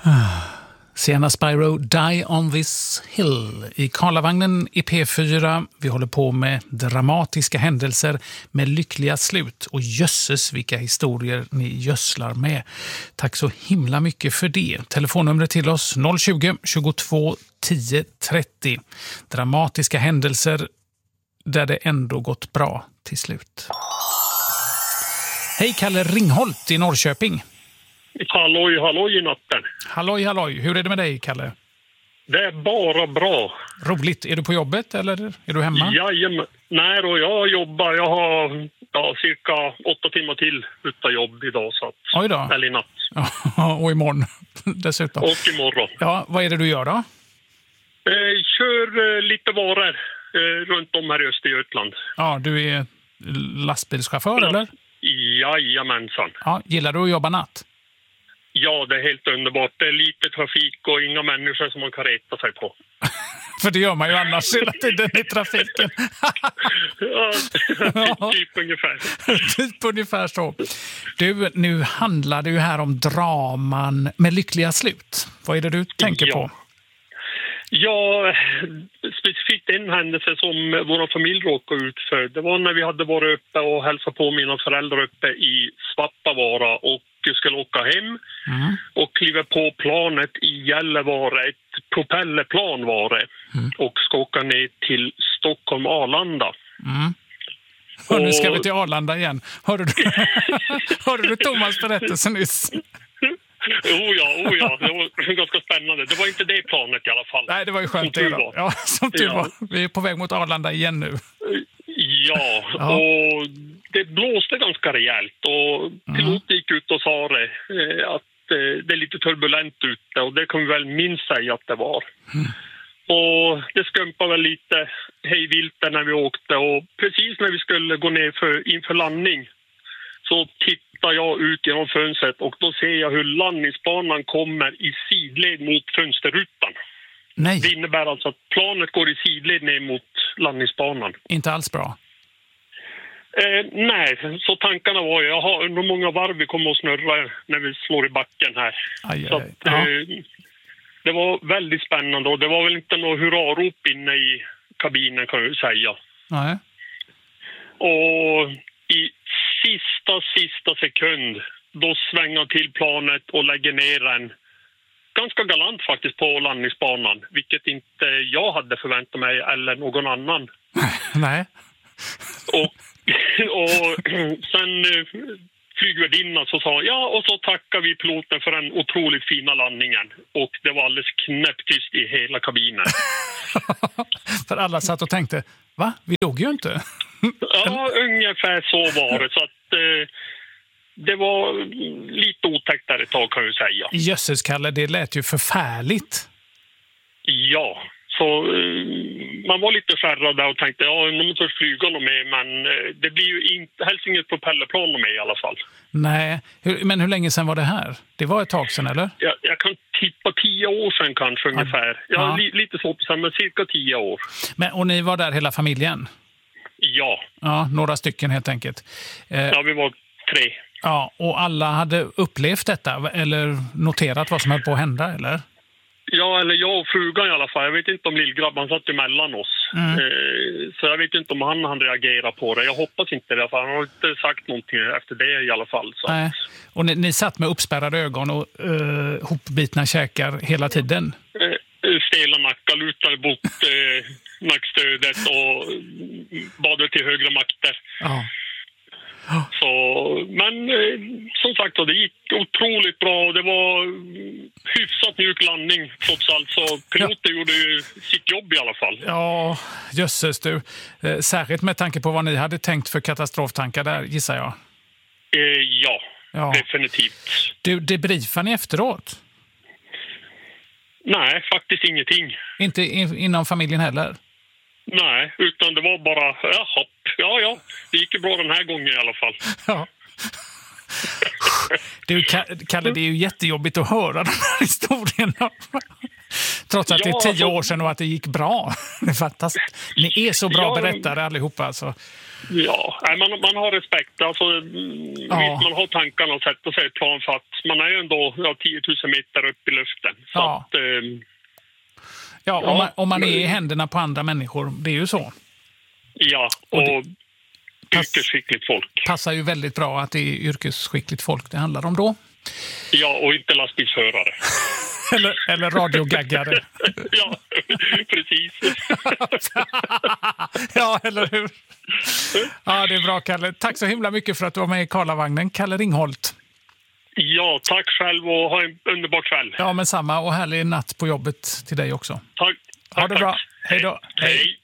Sienna Spyro, Die on this hill. I Karlavagnen i P4. Vi håller på med dramatiska händelser med lyckliga slut. Och jösses vilka historier ni gödslar med. Tack så himla mycket för det. Telefonnumret till oss 020 22 10 30. Dramatiska händelser där det ändå gått bra till slut. Hej Kalle Ringholt i Norrköping. Halloj, halloj i natten. Halloj, halloj. Hur är det med dig, Kalle? Det är bara bra. Roligt. Är du på jobbet eller är du hemma? Jajamän. Nej då, jag jobbar. Jag har cirka 8 timmar till utan jobb idag. Så att, oj då. eller i natt. Och imorgon dessutom. Och imorgon. Ja, vad är det du gör då? Kör lite varor runt om här i Östergötland. Ja, du är lastbilschaufför eller? Jajamensan. Ja, gillar du att jobba natt? Ja, det är helt underbart. Det är lite trafik och inga människor som man kan reta sig på. För det gör man ju annars hela tiden i trafiken. Typ ungefär. Typ ungefär så. Du, nu handlar det ju här om draman med lyckliga slut. Vad är det du tänker på? Ja, specifikt en händelse som vår familj råkade ut för. Det var när vi hade varit uppe och hälsat på mina föräldrar uppe i Svappavaara och skulle åka hem och kliva på planet i Gällivare, ett propellerplan var det, och ska åka ner till Stockholm Arlanda. Och nu ska vi till Arlanda igen. Hörde du Thomas berättelse nyss? Oh ja, det var ganska spännande. Det var inte det planet i alla fall. Nej, det var ju skönt det då. Ja, som tur var. Vi är på väg mot Arlanda igen nu. Ja, och det blåste ganska rejält och piloten gick ut och sa det, att det är lite turbulent ute och det kan vi väl minst säga att det var. Och det skumpade väl lite hejvilt när vi åkte och precis när vi skulle gå ner inför landning så tittar jag ut genom fönstret och då ser jag hur landningsbanan kommer i sidled mot fönsterrutan. Nej. Det innebär alltså att planet går i sidled ner mot landningsbanan. Inte alls bra. Nej, så tankarna var ju, under många varv vi kommer att snurra när vi slår i backen här. Så att, det var väldigt spännande och det var väl inte något hurrarop inne i kabinen kan jag säga. Nej. Och i sista sekund då svänger till planet och lägger ner den ganska galant faktiskt på landningsbanan, vilket inte jag hade förväntat mig eller någon annan. Nej. Och sen flygvärdinnan så sa och så tackar vi piloten för den otroligt fina landningen. Och det var alldeles knäpptyst i hela kabinen. För alla satt och tänkte, va? Vi dog ju inte. Ja, ungefär så var det. Så att det var lite otäckt där ett tag kan jag säga. Jösses Kalle, det lät ju förfärligt. Ja, så man var lite skärrad där och tänkte, nu måste jag flyga något med, men det blir ju helst inget propellerplan med i alla fall. Nej, men hur länge sedan var det här? Det var ett tag sedan, eller? Jag kan tippa 10 år sedan kanske ungefär. Lite svårt att säga, men cirka 10 år. Och ni var där hela familjen? Ja. Ja, några stycken helt enkelt. Ja, vi var 3. Ja, och alla hade upplevt detta eller noterat vad som höll på att hända, eller? Ja, eller jag och frugan i alla fall. Jag vet inte om lillgrabban satt emellan oss. Så jag vet inte om han reagerar på det. Jag hoppas inte det, för han har inte sagt någonting efter det i alla fall. Så. Nej. Och ni satt med uppspärrade ögon och hopbitna käkar hela tiden? Stela nackar, lutade bort nackstödet och badade till högre makter. Ja. Så, men som sagt det gick otroligt bra och det var hyfsat mjuk landning trots allt, så piloten gjorde ju sitt jobb i alla fall. Ja, jösses du. Särskilt med tanke på vad ni hade tänkt för katastroftankar där, gissar jag. Ja, definitivt. Du, debriefar ni efteråt? Nej, faktiskt ingenting. Inte inom familjen heller? Nej, utan det var bara, det gick ju bra den här gången i alla fall. Ja. Du, Kalle, det är ju jättejobbigt att höra den här historien. Trots att det är 10 år sedan och att det gick bra. Det är fantastiskt. Ni är så bra berättare allihopa. Alltså. Ja, man har respekt. Alltså, visst, man har tankarna och sätta sig i plan för att man är ju ändå 10 000 meter upp i luften. Så att, om man är i händerna på andra människor, det är ju så. Ja, och yrkesskickligt folk. Passar ju väldigt bra att det är yrkesskickligt folk det handlar om då. Ja, och inte lastbilsförare. eller radiogaggare. Ja, precis. Ja, eller hur? Ja, det är bra, Kalle. Tack så himla mycket för att du var med i Karlavagnen. Kalle Ringholt. Ja, tack själv och ha en underbar kväll. Ja, men samma. Och härlig natt på jobbet till dig också. Tack. Ha det bra. Hej då. Hej.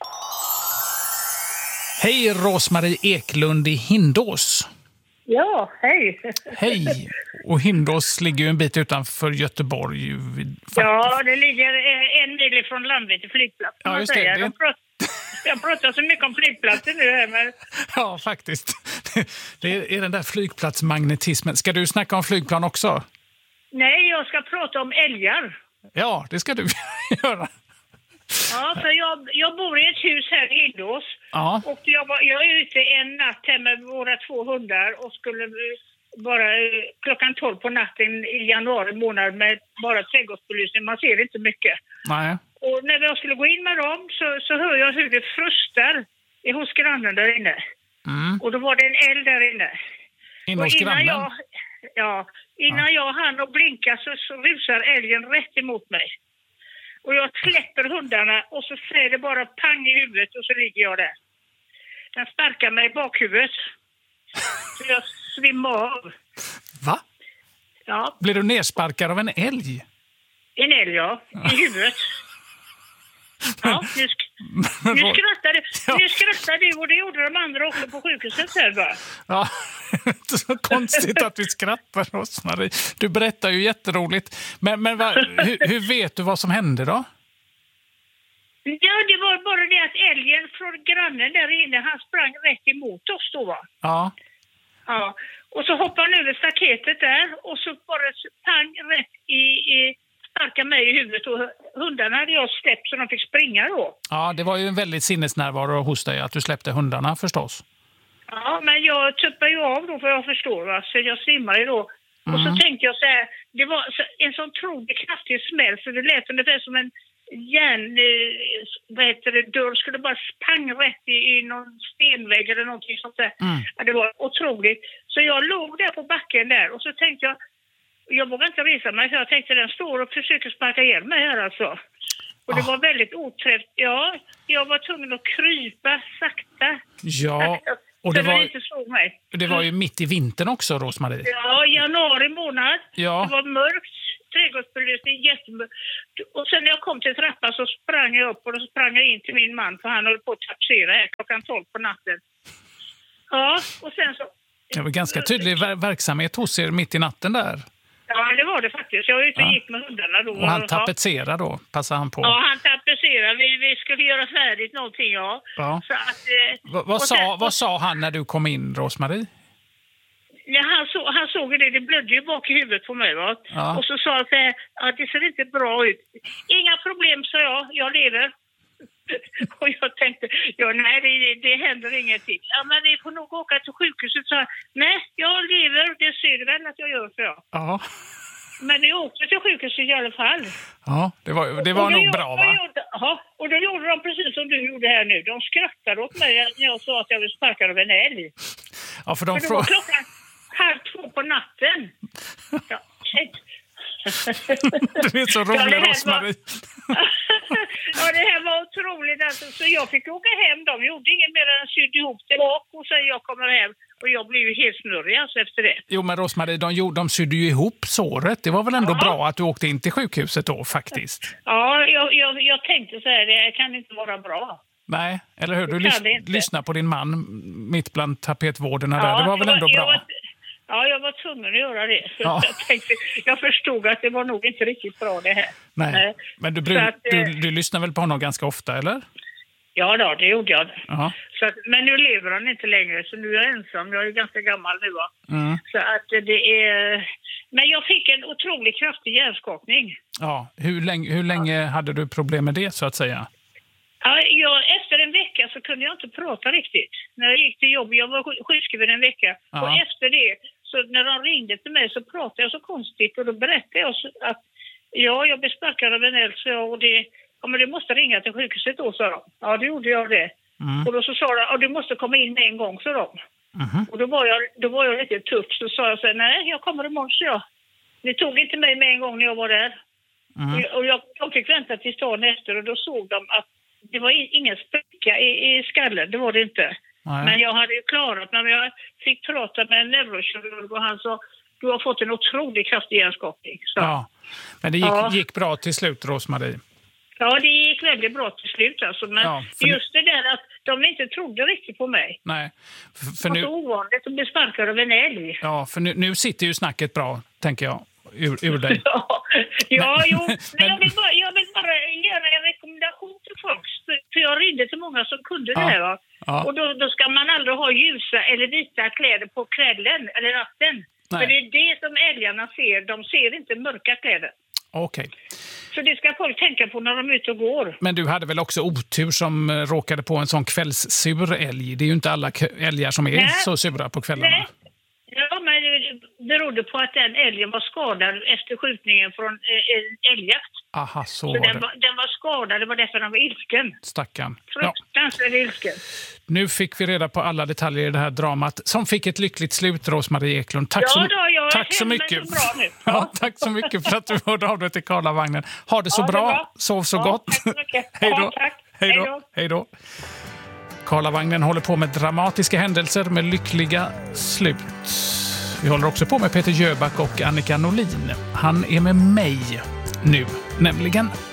Hej, Rosmarie Eklund i Hindås. Ja, hej. Hej. Och Hindås ligger ju en bit utanför Göteborg. Ja, det ligger en mil från Landvetter flygplats. Ja, just det. Jag pratar så mycket om flygplatsen nu här. Men... Ja, faktiskt. Det är den där flygplatsmagnetismen. Ska du snacka om flygplan också? Nej, jag ska prata om älgar. Ja, det ska du göra. Ja, för jag bor i ett hus här i Hindås. Ja. Och jag är ute en natt här med våra 2 hundar och skulle bara klockan 12 på natten i januari månad med bara trädgårdsbelysning. Man ser inte mycket. Nej. Och när jag skulle gå in med dem så hör jag hur det frustar hos grannen där inne. Mm. Och då var det en eld där inne. Inne hos grannen? Innan jag hann och blinka så rusar älgen rätt emot mig. Och jag släpper hundarna och så säger det bara pang i huvudet och så ligger jag där. Den sparkar mig i bakhuvudet. Så jag svimmar av. Va? Ja. Blir du nersparkad av en älg? En älg, ja. I huvudet. Ja, nu skrattar du och det gjorde de andra också på sjukhuset här, va? Ja, det är så konstigt att vi skrattar, Rosmarie. Du berättar ju jätteroligt. Men hur vet du vad som hände då? Ja, det var bara det att älgen från grannen där inne, han sprang rätt emot oss då, va? Ja. Ja, och så hoppade han över staketet där och så bara pang rätt i sparkade mig i huvudet och hundarna hade jag släppt så de fick springa då. Ja, det var ju en väldigt sinnesnärvaro hos dig att du släppte hundarna förstås. Ja, men jag tuppade ju av då för jag förstår, va? Så jag svimmade då. Mm. Och så tänkte jag så här, det var en sån otroligt kraftig smäll så det lät ungefär som en dörr skulle bara spang rätt i någon stenvägg eller någonting sånt där. Mm. Ja, det var otroligt. Så jag låg där på backen där och så tänkte jag vågade inte resa mig för jag tänkte den står och försöker sparka ihjäl mig här alltså. Och det var väldigt oträffat. Ja, jag var tvungen att krypa sakta. Ja, och det var ju mitt i vintern också, Rosmarie. Ja, januari månad. Ja. Det var mörkt, trädgårdsbelysning, jättemörkt. Och sen när jag kom till trappan så sprang jag upp och då sprang jag in till min man för han höll på att tapsera här klockan 12 på natten. Ja, och sen så... Det var ganska tydlig verksamhet hos er mitt i natten där. Ja, det var det faktiskt. Jag var ute och gick med hundarna då. Och han tapetserade då, passade han på? Ja, han tapetserade. Vi skulle göra färdigt någonting, ja. Så att, vad sa han när du kom in, Rosmarie? Ja, han såg det blödde ju bak i huvudet på mig, va? Ja. Och så sa han så här, att det ser inte bra ut. Inga problem, sa jag lever. Och jag tänkte, nej det händer ingenting. Ja, men vi får nog åka till sjukhuset. Så nej, jag lever, det ser väl att jag gör, så jag. Ja. Men jag åkte till sjukhuset i alla fall. Ja, det var nog bra, va? Ja, och då gjorde de precis som du gjorde här nu. De skrattade åt mig när jag sa att jag ville sparka av en älg. Ja, för det var klockan 1:30 på natten. Ja, shit. Du är så rolig, Rosmarie. Ja, det här var otroligt. Alltså. Så jag fick åka hem. De gjorde inget mer än sydde ihop det bak och sen jag kommer hem. Och jag blev ju helt snurrig alltså efter det. Jo, men Rosmarie, de sydde ju ihop såret. Det var väl ändå bra att du åkte in till sjukhuset då, faktiskt? Ja, jag tänkte så här, det kan inte vara bra. Nej, eller hur? Du lyssnar på din man mitt bland tapetvårderna där. Det var väl ändå bra? Jag var tvungen att göra det. Ja. Jag förstod att det var nog inte riktigt bra det här. Nej. Men du lyssnar väl på honom ganska ofta, eller? Ja då, det gjorde jag. Så men nu lever han inte längre, så nu är jag ensam. Jag är ganska gammal nu, va? Mm. Så att det är... Men jag fick en otroligt kraftig hjärnskakning. Ja, hur länge hade du problem med det, så att säga? Ja, efter en vecka vecka så kunde jag inte prata riktigt. När jag gick till jobb, jag var sjukskriven en vecka. Ja. Och efter det, så när de ringde till mig så pratade jag så konstigt. Och då berättade jag att jag blev sparkad av en eld. Men du måste ringa till sjukhuset då, sa de. Ja, då gjorde jag det. Och då så sa de, du måste komma in med en gång, sa de. Och då var jag lite tuff. Så sa jag så här, nej, jag kommer imorgon, så jag. Ni tog inte mig med en gång när jag var där. Och jag fick vänta till dagen efter och då såg de att det var ingen spricka i skallen, det var det inte. Nej. Men jag hade ju klarat, men jag fick prata med en neurokirurg och han sa, du har fått en otroligt kraftig hjärnskakning. Ja, men det gick bra till slut, Rose-Marie. Ja, det gick väldigt bra till slut alltså. Men just det där att de inte trodde riktigt på mig. Nej. För det nu... var så ovanligt att bli sparkad av en älg. Ja, för nu sitter ju snacket bra, tänker jag, ur dig. Men jag vill bara göra en rekommendation till folk. För jag ringde till många som kunde det här. Va? Ja. Och då ska man aldrig ha ljusa eller vita kläder på kvällen eller natten. Nej. För det är det som älgarna ser. De ser inte mörka kläder. Okej. Så det ska folk tänka på när de är ute och går. Men du hade väl också otur som råkade på en sån kvällssur älg? Det är ju inte alla älgar som är så sura på kvällarna. Nej. Ja, men det berodde på att den älgen var skadad efter skjutningen från älgjakt. Aha, så den var skadad, det var därför den var ilsken. Stackarn. Fruktansvärt ilsken. Nu fick vi reda på alla detaljer i det här dramat som fick ett lyckligt slut, Rose-Marie Eklund. Tack så mycket. Så bra nu. Ja, tack så mycket för att du hörde av dig till Karlavagnen. Ha det så bra. Sov så gott. Tack så mycket. Hej då. Tack. Hej då. Karlavagnen håller på med dramatiska händelser med lyckliga slut. Vi håller också på med Peter Jöback och Annika Norlin. Han är med mig nu, nämligen